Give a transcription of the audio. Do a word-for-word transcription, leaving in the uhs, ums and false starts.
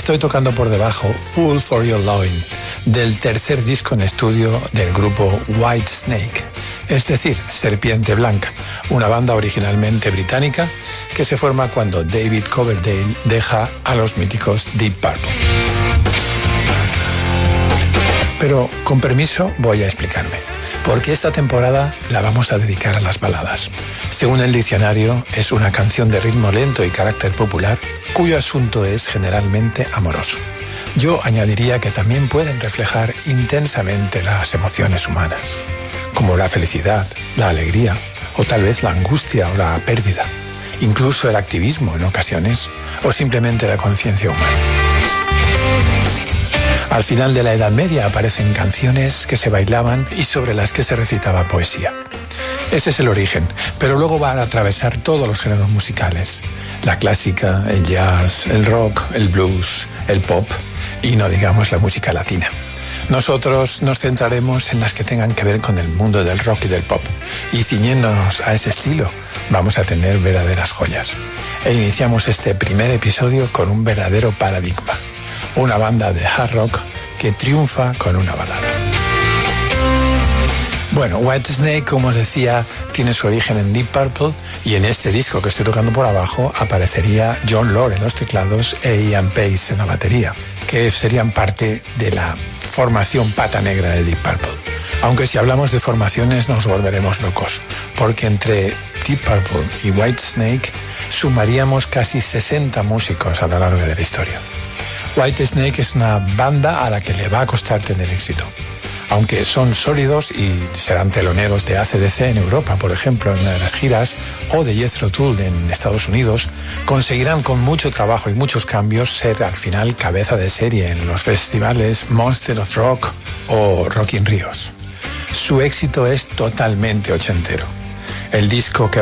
estoy tocando por debajo Fool for Your Loving, del tercer disco en estudio del grupo Whitesnake, es decir, Serpiente Blanca, una banda originalmente británica que se forma cuando David Coverdale deja a los míticos Deep Purple. Pero, con permiso, voy a explicarme, porque esta temporada la vamos a dedicar a las baladas. Según el diccionario, es una canción de ritmo lento y carácter popular, cuyo asunto es generalmente amoroso. Yo añadiría que también pueden reflejar intensamente las emociones humanas, como la felicidad, la alegría, o tal vez la angustia o la pérdida, incluso el activismo en ocasiones, o simplemente la conciencia humana. Al final de la Edad Media aparecen canciones que se bailaban y sobre las que se recitaba poesía. Ese es el origen, pero luego van a atravesar todos los géneros musicales. La clásica, el jazz, el rock, el blues, el pop y no digamos la música latina. Nosotros nos centraremos en las que tengan que ver con el mundo del rock y del pop. Y ciñéndonos a ese estilo, vamos a tener verdaderas joyas. E iniciamos este primer episodio con un verdadero paradigma. Una banda de hard rock que triunfa con una balada. Bueno, Whitesnake, como os decía, tiene su origen en Deep Purple y en este disco que estoy tocando por abajo aparecería Jon Lord en los teclados e Ian Pace en la batería, que serían parte de la formación pata negra de Deep Purple. Aunque si hablamos de formaciones nos volveremos locos, porque entre Deep Purple y Whitesnake sumaríamos casi sesenta músicos a lo largo de la historia. Whitesnake es una banda a la que le va a costar tener éxito. Aunque son sólidos y serán teloneros de A C D C en Europa, por ejemplo, en una de las giras, o de Jethro Tull en Estados Unidos, conseguirán con mucho trabajo y muchos cambios ser al final cabeza de serie en los festivales Monster of Rock o Rock in Ríos. Su éxito es totalmente ochentero. El disco que